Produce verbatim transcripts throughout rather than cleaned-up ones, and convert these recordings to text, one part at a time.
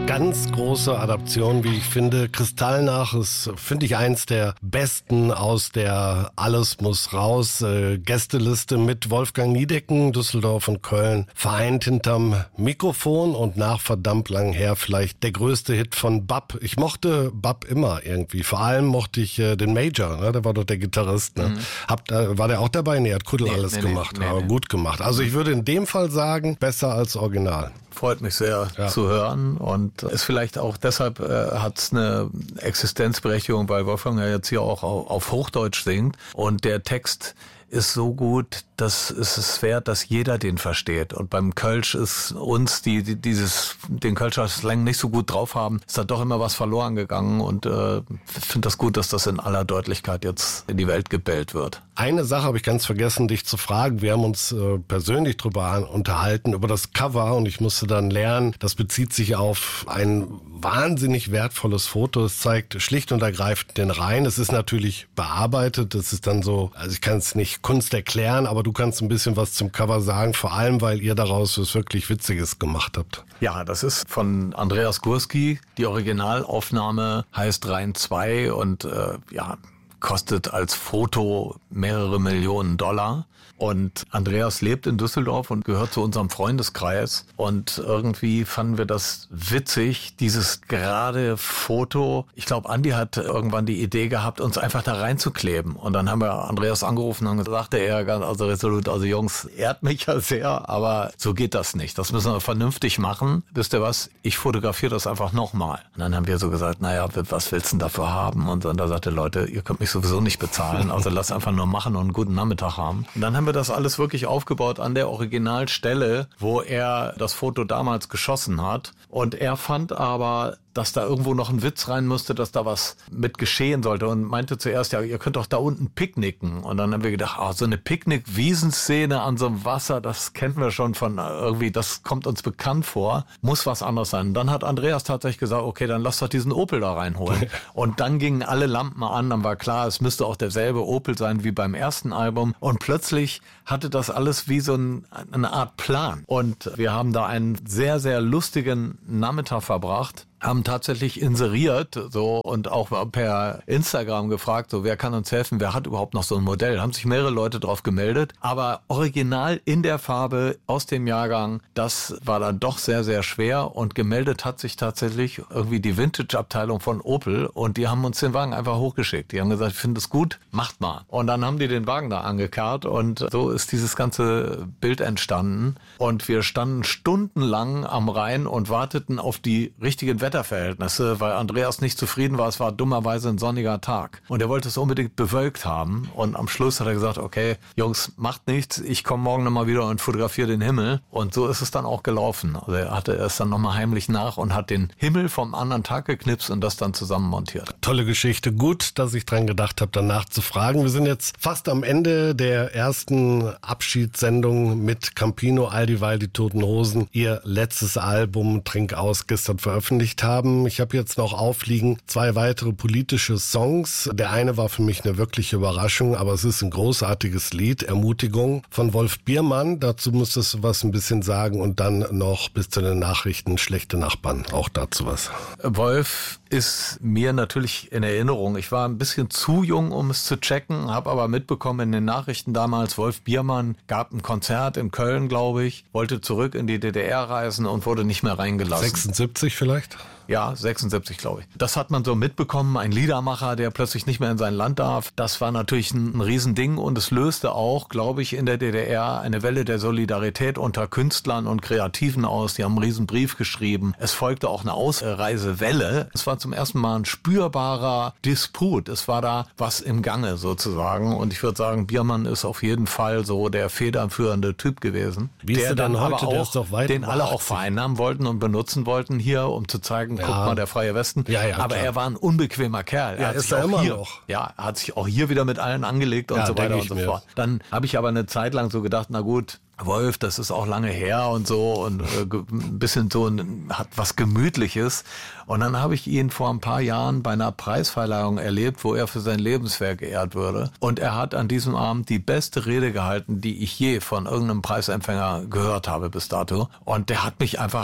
Ganz große Adaption, wie ich finde. Kristallnach ist, finde ich, eins der besten aus der Alles muss raus äh, Gästeliste mit Wolfgang Niedecken, Düsseldorf und Köln vereint hinterm Mikrofon und nach verdammt lang her vielleicht der größte Hit von Bab. Ich mochte Bab immer irgendwie. Vor allem mochte ich äh, den Major, ne? Der war doch der Gitarrist. Ne? Mhm. Hab, äh, war der auch dabei? Nee, hat Kuddel nee, alles nee, gemacht, nee, aber nee. gut gemacht. Also ich würde in dem Fall sagen, besser als Original. Freut mich sehr ja. zu hören und ist vielleicht auch deshalb äh, hat es eine Existenzberechtigung, weil Wolfgang ja jetzt hier auch auf, auf Hochdeutsch singt und der Text ist so gut, dass es es wert, dass jeder den versteht. Und beim Kölsch ist uns, die, die dieses den Kölscher Slang nicht so gut drauf haben, ist da doch immer was verloren gegangen und äh, finde das gut, dass das in aller Deutlichkeit jetzt in die Welt gebellt wird. Eine Sache habe ich ganz vergessen, dich zu fragen. Wir haben uns äh, persönlich drüber unterhalten, über das Cover und ich musste dann lernen, das bezieht sich auf ein wahnsinnig wertvolles Foto. Es zeigt schlicht und ergreifend den Rhein. Es ist natürlich bearbeitet. Es ist dann so, also ich kann es nicht Kunst erklären, aber du kannst ein bisschen was zum Cover sagen, vor allem, weil ihr daraus was wirklich Witziges gemacht habt. Ja, das ist von Andreas Gurski. Die Originalaufnahme heißt Rhein zwei und äh, ja, kostet als Foto mehrere Millionen Dollar. Und Andreas lebt in Düsseldorf und gehört zu unserem Freundeskreis. Und irgendwie fanden wir das witzig, dieses gerade Foto. Ich glaube, Andi hat irgendwann die Idee gehabt, uns einfach da reinzukleben. Und dann haben wir Andreas angerufen und sagte er ganz also resolut, also Jungs, ehrt mich ja sehr, aber so geht das nicht. Das müssen wir vernünftig machen. Wisst ihr was? Ich fotografiere das einfach nochmal. Und dann haben wir so gesagt, naja, was willst du denn dafür haben? Und dann da sagte Leute, ihr könnt mich sowieso nicht bezahlen. Also lasst einfach nur machen und einen guten Nachmittag haben. Und dann haben wir das alles wirklich aufgebaut an der Originalstelle, wo er das Foto damals geschossen hat. Und er fand aber, dass da irgendwo noch ein Witz rein musste, dass da was mit geschehen sollte und meinte zuerst, ja, ihr könnt doch da unten picknicken. Und dann haben wir gedacht, ah, so eine Picknick-Wiesenszene an so einem Wasser, das kennen wir schon von irgendwie, das kommt uns bekannt vor, muss was anderes sein. Und dann hat Andreas tatsächlich gesagt, okay, dann lass doch diesen Opel da reinholen. Und dann gingen alle Lampen an, dann war klar, es müsste auch derselbe Opel sein wie beim ersten Album. Und plötzlich hatte das alles wie so ein, eine Art Plan. Und wir haben da einen sehr, sehr lustigen Nachmittag verbracht, haben tatsächlich inseriert so und auch per Instagram gefragt, so wer kann uns helfen, wer hat überhaupt noch so ein Modell. Haben sich mehrere Leute drauf gemeldet, aber original in der Farbe aus dem Jahrgang, das war dann doch sehr, sehr schwer und gemeldet hat sich tatsächlich irgendwie die Vintage-Abteilung von Opel und die haben uns den Wagen einfach hochgeschickt. Die haben gesagt, ich finde es gut, macht mal. Und dann haben die den Wagen da angekarrt und so ist dieses ganze Bild entstanden und wir standen stundenlang am Rhein und warteten auf die richtigen Wetterverhältnisse, weil Andreas nicht zufrieden war. Es war dummerweise ein sonniger Tag. Und er wollte es unbedingt bewölkt haben. Und am Schluss hat er gesagt, okay, Jungs, macht nichts. Ich komme morgen nochmal wieder und fotografiere den Himmel. Und so ist es dann auch gelaufen. Also er hatte es dann nochmal heimlich nach und hat den Himmel vom anderen Tag geknipst und das dann zusammen montiert. Tolle Geschichte. Gut, dass ich dran gedacht habe, danach zu fragen. Wir sind jetzt fast am Ende der ersten Abschiedssendung mit Campino, all dieweil die Toten Hosen ihr letztes Album Trink aus gestern veröffentlicht haben. Ich habe jetzt noch aufliegen zwei weitere politische Songs. Der eine war für mich eine wirkliche Überraschung, aber es ist ein großartiges Lied, Ermutigung von Wolf Biermann. Dazu müsstest du was ein bisschen sagen und dann noch bis zu den Nachrichten Schlechte Nachbarn. Auch dazu was. Wolf ist mir natürlich in Erinnerung. Ich war ein bisschen zu jung, um es zu checken, habe aber mitbekommen in den Nachrichten damals, Wolf Biermann gab ein Konzert in Köln, glaube ich, wollte zurück in die D D R reisen und wurde nicht mehr reingelassen. sechsundsiebzig vielleicht? Ja, sechsundsiebzig, glaube ich. Das hat man so mitbekommen, ein Liedermacher, der plötzlich nicht mehr in sein Land darf. Das war natürlich ein, ein Riesending und es löste auch, glaube ich, in der D D R eine Welle der Solidarität unter Künstlern und Kreativen aus. Die haben einen riesen Brief geschrieben. Es folgte auch eine Ausreisewelle. Es war zum ersten Mal ein spürbarer Disput. Es war da was im Gange sozusagen und ich würde sagen, Biermann ist auf jeden Fall so der federführende Typ gewesen. Wie ist der dann heute, aber der auch, ist doch weit den alle auch vereinnahmen wollten und benutzen wollten hier, um zu zeigen, guck ja. mal, der freie Westen. Ja, ja, aber klar. er war ein unbequemer Kerl. Er ja, hat ist sich er auch immer hier, noch. Ja, er hat sich auch hier wieder mit allen angelegt und ja, so weiter und so mir. fort. Dann habe ich aber eine Zeit lang so gedacht, na gut, Wolf, das ist auch lange her und so und äh, ein bisschen so ein, hat was Gemütliches. Und dann habe ich ihn vor ein paar Jahren bei einer Preisverleihung erlebt, wo er für sein Lebenswerk geehrt würde. Und er hat an diesem Abend die beste Rede gehalten, die ich je von irgendeinem Preisempfänger gehört habe bis dato. Und der hat mich einfach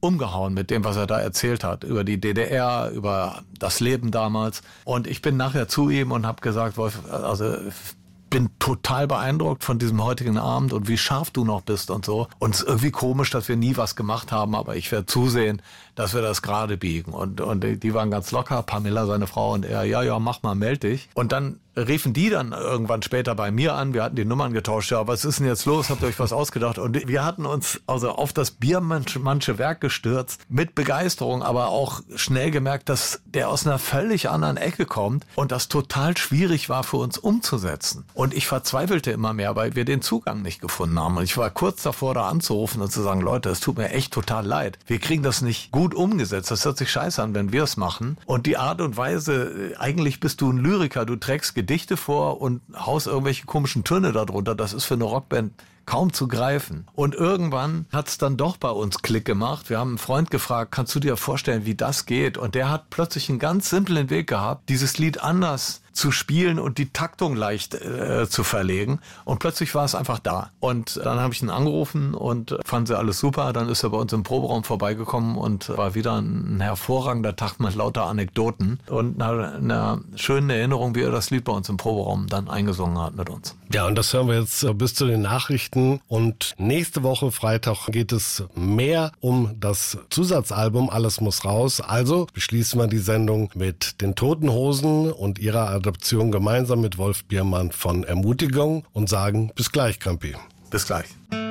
umgehauen mit dem, was er da erzählt hat, über die D D R, über das Leben damals. Und ich bin nachher zu ihm und habe gesagt, Wolf, also bin total beeindruckt von diesem heutigen Abend und wie scharf du noch bist und so. Und es ist irgendwie komisch, dass wir nie was gemacht haben, aber ich werde zusehen, dass wir das gerade biegen. Und, und die waren ganz locker, Pamela, seine Frau, und er, ja, ja, mach mal, meld dich. Und dann riefen die dann irgendwann später bei mir an, wir hatten die Nummern getauscht, ja, was ist denn jetzt los, habt ihr euch was ausgedacht? Und wir hatten uns also auf das Biermannsche Werk gestürzt, mit Begeisterung, aber auch schnell gemerkt, dass der aus einer völlig anderen Ecke kommt und das total schwierig war für uns umzusetzen. Und ich verzweifelte immer mehr, weil wir den Zugang nicht gefunden haben. Und ich war kurz davor, da anzurufen und zu sagen, Leute, es tut mir echt total leid. Wir kriegen das nicht gut umgesetzt. Das hört sich scheiße an, wenn wir es machen. Und die Art und Weise, eigentlich bist du ein Lyriker, du trägst Gedichte vor und haust irgendwelche komischen Töne darunter. Das ist für eine Rockband kaum zu greifen. Und irgendwann hat es dann doch bei uns Klick gemacht. Wir haben einen Freund gefragt, kannst du dir vorstellen, wie das geht? Und der hat plötzlich einen ganz simplen Weg gehabt, dieses Lied anders zu spielen und die Taktung leicht äh, zu verlegen. Und plötzlich war es einfach da. Und dann habe ich ihn angerufen und fand sie alles super. Dann ist er bei uns im Proberaum vorbeigekommen und war wieder ein hervorragender Tag mit lauter Anekdoten und einer, einer schönen Erinnerung, wie er das Lied bei uns im Proberaum dann eingesungen hat mit uns. Ja, und das hören wir jetzt bis zu den Nachrichten. Und nächste Woche Freitag geht es mehr um das Zusatzalbum Alles muss raus. Also beschließen wir die Sendung mit den Toten Hosen und ihrer Adaption gemeinsam mit Wolf Biermann von Ermutigung und sagen bis gleich, Campi. Bis gleich.